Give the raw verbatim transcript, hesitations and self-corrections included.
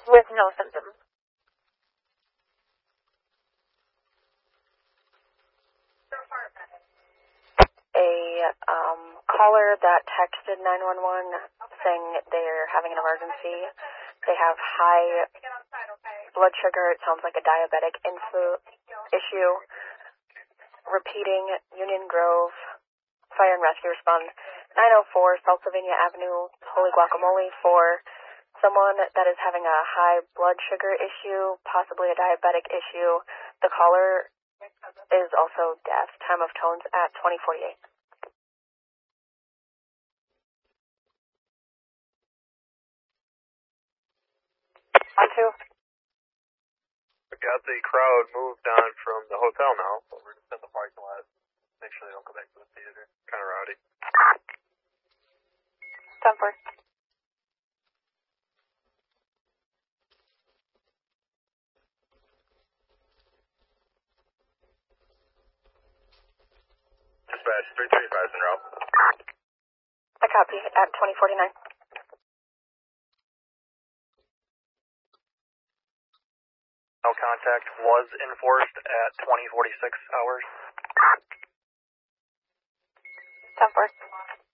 with no symptoms. A um, caller that texted nine one one saying they're having an emergency. They have high blood sugar. It sounds like a diabetic influ issue. Repeating Union Grove, Fire and Rescue Response, nine oh four South Sylvania Avenue, Holy Guacamole, for someone that is having a high blood sugar issue, possibly a diabetic issue. The caller is also deaf. Time of tones at twenty forty-eight. On two. We got the crowd moved on from the hotel now, but we're just in the parking lot. Make sure they don't go back to the theater. Kind of rowdy. ten four. Dispatch three three five in route. I copy at twenty forty-nine. No contact was enforced at twenty forty-six hours. ten four.